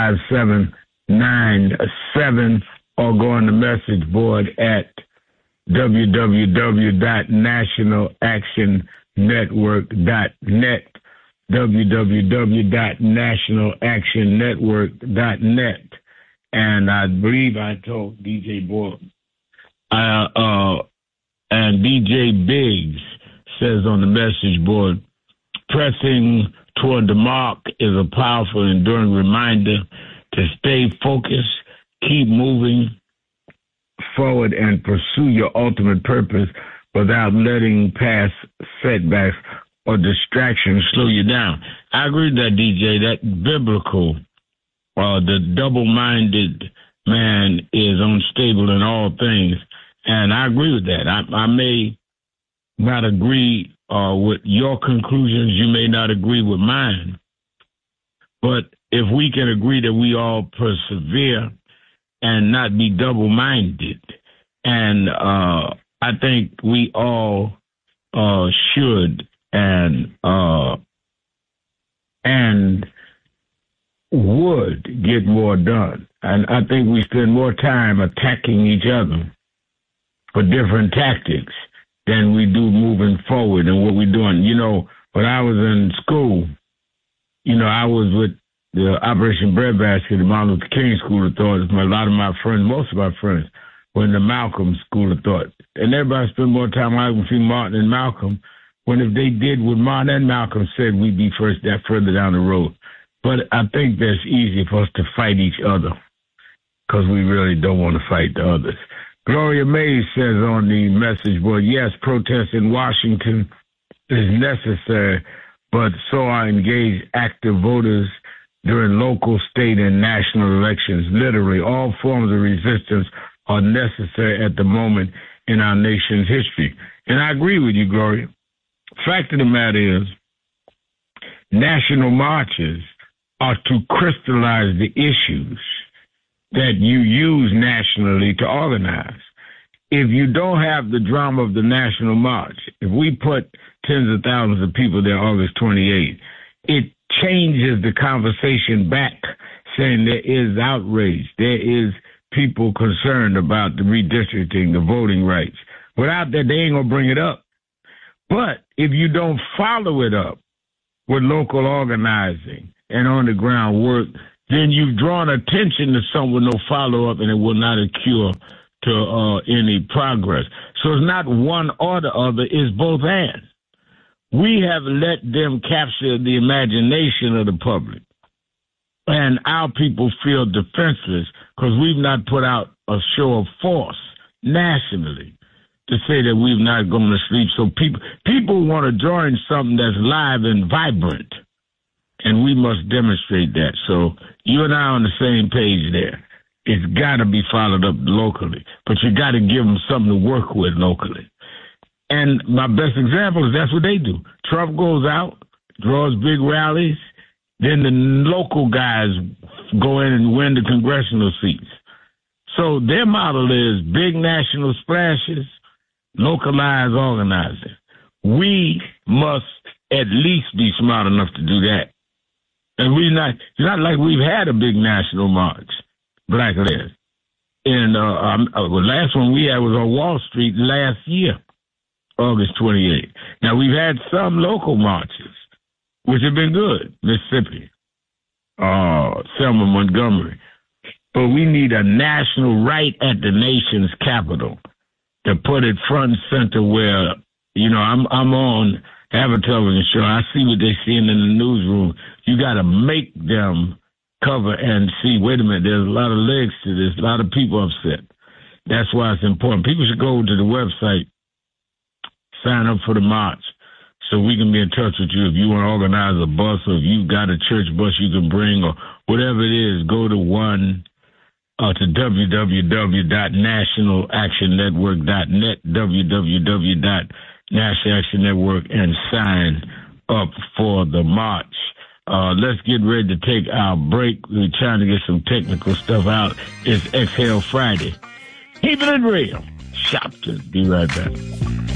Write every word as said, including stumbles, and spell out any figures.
five seven nine seven, or go on the message board at w w w dot national action network dot net, w w w dot national action network dot net. And I believe I told D J Boy, uh, uh, and D J Biggs says on the message board, pressing toward the mark is a powerful, enduring reminder to stay focused, keep moving forward, and pursue your ultimate purpose without letting past setbacks or distractions slow you down. I agree with that, D J. That biblical, uh, the double-minded man is unstable in all things, and I agree with that. I, I may not agree uh, with your conclusions. You may not agree with mine, but if we can agree that we all persevere and not be double-minded, and uh, I think we all uh, should and uh, and would get more done. And I think we spend more time attacking each other for different tactics than we do moving forward and what we're doing. You know, when I was in school, you know, I was with the Operation Breadbasket, the Martin Luther King School of Thought. A lot of my friends, most of my friends, were in the Malcolm School of Thought. And everybody spent more time arguing between Martin and Malcolm, when if they did what Martin and Malcolm said, we'd be first that further down the road. But I think that's easy for us to fight each other because we really don't want to fight the others. Gloria Mays says on the message board, yes, protest in Washington is necessary, but so are engaged active voters during local, state, and national elections. Literally, all forms of resistance are necessary at the moment in our nation's history. And I agree with you, Gloria. Fact of the matter is, national marches are to crystallize the issues that you use nationally to organize. If you don't have the drama of the national march, if we put tens of thousands of people there August twenty-eighth, it changes the conversation back, saying there is outrage, there is people concerned about the redistricting, the voting rights. Without that, they ain't going to bring it up. But if you don't follow it up with local organizing and on-the-ground work, then you've drawn attention to something with no follow-up, and it will not occur to uh, any progress. So it's not one or the other, it's both and. We have let them capture the imagination of the public, and our people feel defenseless because we've not put out a show of force nationally to say that we've not gone to sleep. So people people want to join something that's live and vibrant, and we must demonstrate that. So you and I are on the same page there. It's got to be followed up locally, but you got to give them something to work with locally. And my best example is that's what they do. Trump goes out, draws big rallies, then the local guys go in and win the congressional seats. So their model is big national splashes, localized organizing. We must at least be smart enough to do that. And we not, it's not like we've had a big national march, Black Lives. And uh, um, uh, the last one we had was on Wall Street last year, August twenty-eighth. Now, we've had some local marches, which have been good, Mississippi, uh, Selma, Montgomery. But we need a national right at the nation's capital to put it front and center where, you know, I'm I'm on, have a television show. I see what they're seeing in the newsroom. You got to make them cover and see, wait a minute, there's a lot of legs to this, a lot of people upset. That's why it's important. People should go to the website, sign up for the march, so we can be in touch with you. If you want to organize a bus, or if you've got a church bus you can bring, or whatever it is, go to one, uh, to w w w dot national action network dot net, w w w dot national action network, and sign up for the march. Uh, let's get ready to take our break. We're trying to get some technical stuff out. It's Exhale Friday. Keep it real. Shop to be right back.